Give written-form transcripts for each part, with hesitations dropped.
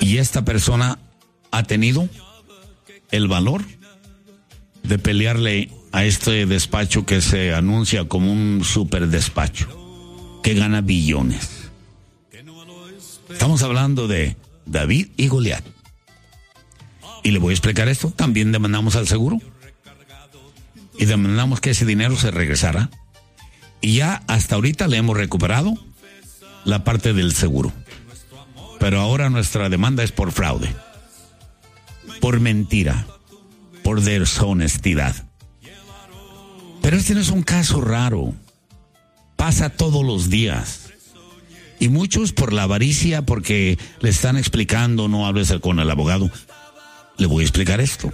Y esta persona ha tenido el valor de pelearle a este despacho que se anuncia como un super despacho, que gana billones. Estamos hablando de David y Goliat. Y le voy a explicar esto. También demandamos al seguro. Y demandamos que ese dinero se regresara. Y ya hasta ahorita le hemos recuperado la parte del seguro. Pero ahora nuestra demanda es por fraude, por mentira, por deshonestidad. Pero este no es un caso raro. Pasa todos los días. Y muchos por la avaricia, porque le están explicando, no hables con el abogado. Le voy a explicar esto.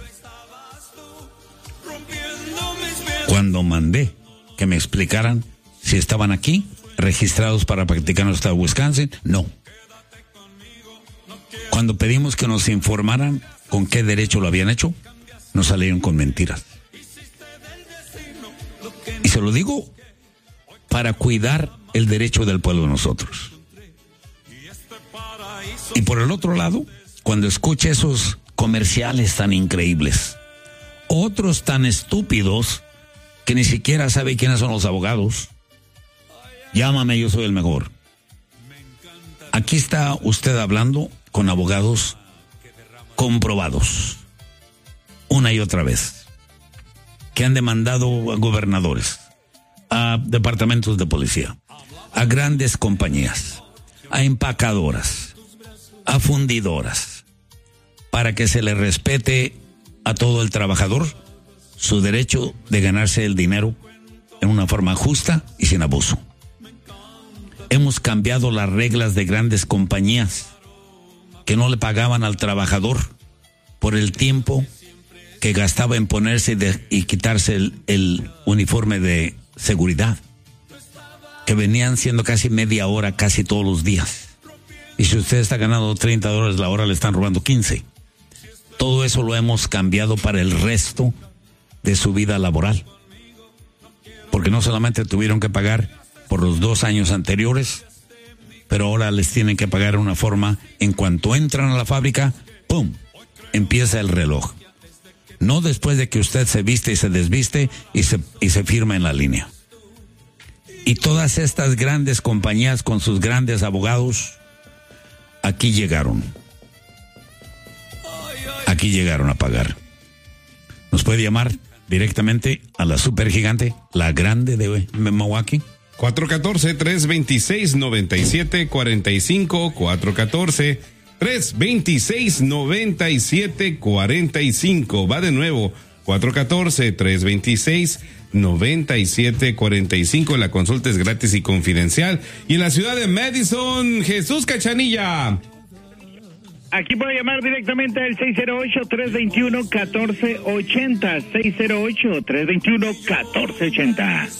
Cuando mandé que me explicaran si estaban aquí, registrados para practicar en el estado de Wisconsin, no. Cuando pedimos que nos informaran con qué derecho lo habían hecho, nos salieron con mentiras. Y se lo digo para cuidar el derecho del pueblo de nosotros. Y por el otro lado, cuando escuche esos comerciales tan increíbles, otros tan estúpidos que ni siquiera sabe quiénes son los abogados, llámame, yo soy el mejor. Aquí está usted hablando con abogados comprobados, una y otra vez, que han demandado a gobernadores, a departamentos de policía, a grandes compañías, a empacadoras, a fundidoras, para que se le respete a todo el trabajador su derecho de ganarse el dinero en una forma justa y sin abuso. Hemos cambiado las reglas de grandes compañías que no le pagaban al trabajador por el tiempo que gastaba en ponerse y quitarse el uniforme de seguridad, que venían siendo casi media hora casi todos los días. Y si usted está ganando $30 la hora, le están robando 15. Todo eso lo hemos cambiado para el resto de su vida laboral. Porque no solamente tuvieron que pagar por los 2 años anteriores, pero ahora les tienen que pagar de una forma, en cuanto entran a la fábrica, ¡pum!, empieza el reloj. No después de que usted se viste y se desviste y se firma en la línea. Y todas estas grandes compañías con sus grandes abogados, aquí llegaron. Aquí llegaron a pagar. Nos puede llamar directamente a la supergigante, la grande de Milwaukee. 414-326-9745, 414-326-9745. Va de nuevo, 414-326-9745. La consulta es gratis y confidencial. Y en la ciudad de Madison, Jesús Cachanilla. Aquí puede llamar directamente al 608-321-1480. 608-321-1480.